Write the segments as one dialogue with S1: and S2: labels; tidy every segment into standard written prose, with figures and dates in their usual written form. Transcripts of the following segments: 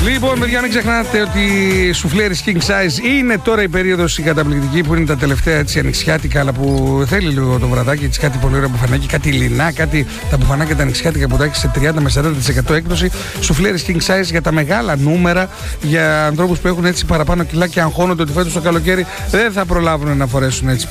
S1: Λοιπόν, παιδιά, μην ξεχνάτε ότι οι σουφλέρες King Size είναι τώρα η περίοδος η καταπληκτική που είναι τα τελευταία έτσι ανοιξιάτικα, αλλά που θέλει λίγο το βραδάκι, έτσι κάτι πολύ ωραίο μπουφανάκι, κάτι λινά, κάτι τα μπουφανάκια τα ανοιξιάτικα που τα έχει σε 30 με 40% έκπτωση. Σουφλέρες King Size για τα μεγάλα νούμερα, για ανθρώπους που έχουν έτσι παραπάνω κιλά και αγχώνονται ότι φέτος το καλοκαίρι δεν θα προλάβουν να φορέσουν έτσι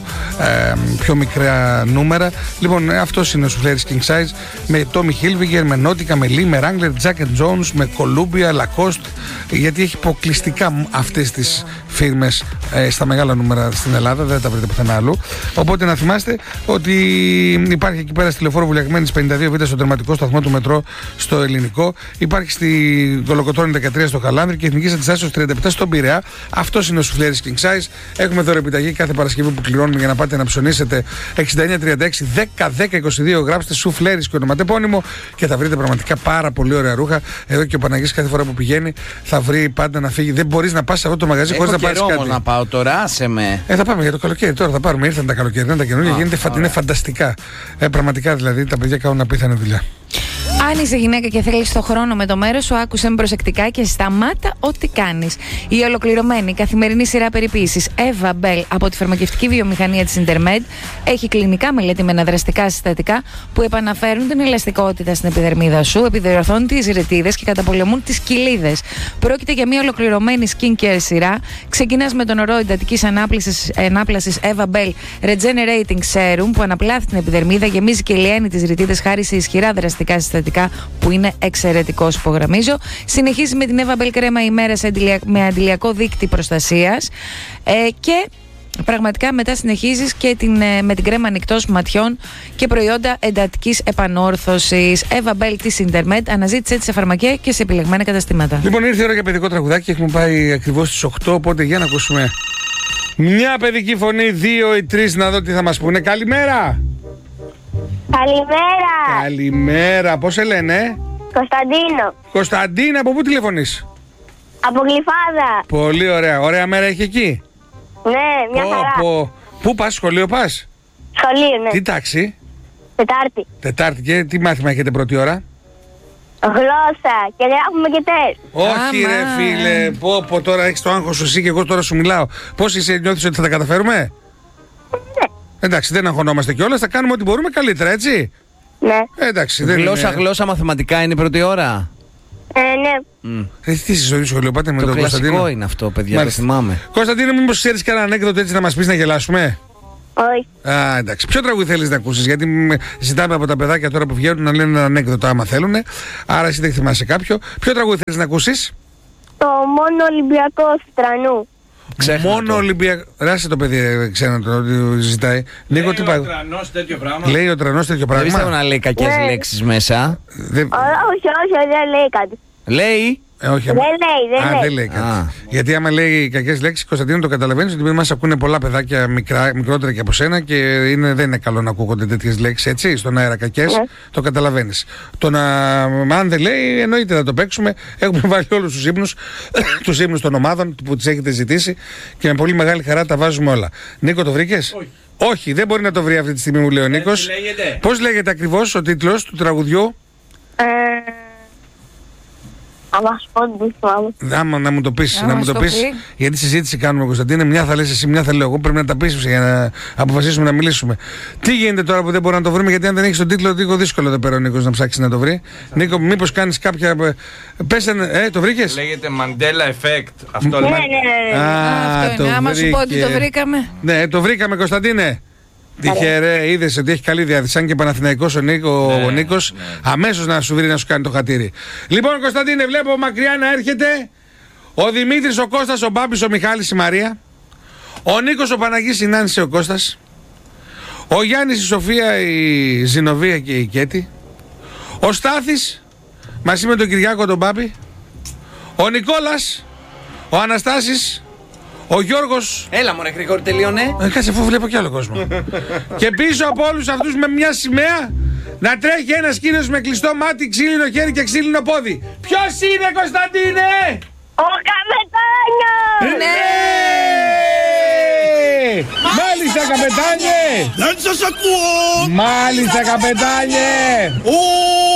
S1: πιο μικρά νούμερα. Λοιπόν, αυτός είναι ο σουφλέρες King Size με Tommy Hilfiger, με Nautica, με Lee, με Wrangler, Jack & Jones, με Columbia, Lacoste, γιατί έχει αποκλειστικά αυτές τις φίρμες στα μεγάλα νούμερα στην Ελλάδα, δεν τα βρείτε πουθενά αλλού. Οπότε να θυμάστε ότι υπάρχει εκεί πέρα στη Λεωφόρο Βουλιαγμένης 52Β στο τερματικό σταθμό του μετρό στο Ελληνικό, υπάρχει στη Κολοκοτρώνη 13 στο Καλάνδρη και Εθνικής Αντιστάσεως 37 στον Πειραιά. Αυτός είναι ο σουφλέρης King Size. Έχουμε δωρεπιταγή κάθε Παρασκευή που κληρώνουμε για να πάτε να ψωνίσετε 6936 10 10 22. Γράψτε σουφλέρης και ονοματεπώνυμο και θα βρείτε πραγματικά πάρα πολύ ωραία ρούχα. Εδώ και ο Παναγής κάθε φορά που πηγαίνει θα βρει πάντα να φύγει. Δεν μπορείς να πας σε αυτό το μαγαζί χωρίς να πάρεις κάτι.
S2: Όμως να πάω τώρα, άσε με.
S1: Θα πάμε για το καλοκαίρι τώρα, θα πάρουμε. Ήρθαν τα καλοκαιρινά, τα καινούργια, είναι φανταστικά. Πραγματικά δηλαδή τα παιδιά κάνουν απίθανη δουλειά.
S3: Αν είσαι γυναίκα και θέλεις το χρόνο με το μέρος σου, άκουσε με προσεκτικά και σταμάτα ό,τι κάνεις. Η ολοκληρωμένη καθημερινή σειρά περιποίησης Eva Bell από τη φαρμακευτική βιομηχανία της Intermed έχει κλινικά μελετημένα δραστικά συστατικά που επαναφέρουν την ελαστικότητα στην επιδερμίδα σου, επιδιορθώνουν τις ρετίδες και καταπολεμούν τις κοιλίδες. Πρόκειται για μια ολοκληρωμένη skincare σειρά. Ξεκινάς με τον ορό εντατικής ανάπλασης Eva Bell Regenerating Serum που αναπλάθει την επιδερμίδα, γεμίζει και λιένει τις ρετίδες χάρη σε ισχυρά δραστικά συστατικά που είναι εξαιρετικός, υπογραμμίζω. Συνεχίζει με την Eva Bell κρέμα ημέρας με αντιλιακό δίκτυ προστασίας και πραγματικά μετά συνεχίζεις και με την κρέμα ανοιχτός ματιών και προϊόντα εντατικής επανόρθωσης. Eva Bell της Intermed, αναζήτησε έτσι σε φαρμακεία και σε επιλεγμένα καταστήματα.
S1: Λοιπόν, ήρθε η ώρα για παιδικό τραγουδάκι. Έχουμε πάει ακριβώς στις 8, οπότε για να ακούσουμε μια παιδική φωνή, 2 ή 3 να δω τι θα μας πούνε. Καλημέρα!
S4: Καλημέρα!
S1: Καλημέρα, πώς σε λένε?
S4: Κωνσταντίνο.
S1: Κωνσταντίνα, από πού τηλεφωνείς?
S4: Από Γλυφάδα.
S1: Πολύ ωραία, ωραία μέρα έχει εκεί.
S4: Ναι, μια χαρά.
S1: Πού πας, σχολείο πας?
S4: Σχολείο, ναι.
S1: Τι τάξη?
S4: Τετάρτη.
S1: Τετάρτη, και τι μάθημα έχετε πρώτη ώρα?
S4: Γλώσσα και γράφουμε και τεστ.
S1: Όχι ρε φίλε, πω τώρα έχεις το άγχος σου εσύ και εγώ τώρα σου μιλάω. Πώς είσαι, νιώθεις ότι θα τα καταφέρουμε?
S4: Ναι.
S1: Εντάξει, δεν αγχωνόμαστε κιόλας, θα κάνουμε ό,τι μπορούμε καλύτερα, έτσι.
S4: Ναι.
S1: Εντάξει,
S2: Γλώσσα, μαθηματικά είναι η πρώτη ώρα.
S4: Ναι.
S1: Τι είσαι στο σχολείο, πάτε με τον Κωνσταντίνο?
S2: Κλασικό είναι αυτό, παιδιά, το θυμάμαι.
S1: Κωνσταντίνο, μήπως ξέρεις κανένα ανέκδοτο έτσι να μας πεις να γελάσουμε?
S4: Όχι.
S1: Εντάξει. Ποιο τραγούδι θέλεις να ακούσεις? Γιατί ζητάμε από τα παιδάκια τώρα που βγαίνουν να λένε ένα ανέκδοτο άμα θέλουν. Άρα εσύ δεν θυμάσαι κάποιο. Ποιο τραγούδι θέλεις να ακούσεις?
S4: Το μόνο Ολυμπιακό Στρανού.
S1: Μόνο Ολυμπιακό. Ράσε το παιδί, ξέρω το ζητάει. Νίκο, τι πάει? Λέει ο Τρανός τέτοιο πράγμα.
S2: Δεν πιστεύω να λέει κακές λέξεις μέσα.
S4: Όχι, δεν λέει κάτι.
S2: Λέει.
S1: Όχι, δεν λέει κάτι. Γιατί άμα λέει κακές λέξεις, Κωνσταντίνο, το καταλαβαίνεις ότι μας ακούνε πολλά παιδάκια μικρότερα και από σένα και δεν είναι καλό να ακούγονται τέτοιες λέξεις, έτσι, στον αέρα κακές. Το καταλαβαίνεις. Αν δεν λέει, εννοείται να το παίξουμε. Έχουμε βάλει όλους τους ύμνους των ομάδων που τις έχετε ζητήσει και με πολύ μεγάλη χαρά τα βάζουμε όλα. Νίκο, το βρήκες? Όχι, δεν μπορεί να το βρει αυτή τη στιγμή, μου λέει ο Νίκος. Πώς λέγεται ακριβώς ο τίτλος του τραγουδιού? Να μου το πεις, γιατί συζήτηση κάνουμε, Κωνσταντίνε. Μια θα λες εσύ, μια θα λέω εγώ. Πρέπει να τα πεις για να αποφασίσουμε να μιλήσουμε. Τι γίνεται τώρα που δεν μπορούμε να το βρούμε? Γιατί αν δεν έχεις τον τίτλο, είναι δύσκολο εδώ πέρα ο Νίκος να ψάξει να το βρει. Νίκο, μήπως κάνεις κάποια. Πες, το βρήκες?
S5: Λέγεται Mandela Effect. Αυτό
S4: Ναι,
S3: αυτό είναι. Άμα σου πω ότι το βρήκαμε.
S1: Ναι, το βρήκαμε, Κωνσταντίνε. Τυχερέ, είδες ότι έχει καλή διάθεση. Σαν και Παναθηναϊκός ο Νίκος, αμέσως να σου βρει να σου κάνει το χατήρι. Λοιπόν, Κωνσταντίνε, βλέπω μακριά να έρχεται ο Δημήτρης, ο Κώστας, ο Μπάμπης, ο Μιχάλης, η Μαρία, ο Νίκος, ο Παναγής, η Νάνση, ο Κώστας, ο Γιάννης, η Σοφία, η Ζηνοβία και η Κέτη, ο Στάθης μαζί με τον Κυριάκο, τον Μπάμπη, ο Νικόλας, ο Αναστάσης, ο Γιώργος.
S2: Έλα μωρέ Γρηγόρη, τελείωνε.
S1: Κάτσε, αφού βλέπω κι άλλο κόσμο. Και πίσω από όλους αυτούς με μια σημαία να τρέχει ένας κύριος με κλειστό μάτι, ξύλινο χέρι και ξύλινο πόδι. Ποιος είναι, Κωνσταντίνε?
S4: Ο Καπετάνιος!
S1: Ναι! Μάλιστα, καπετάνιε!
S6: Δεν σας ακούω!
S1: Μάλιστα, καπετάνιε!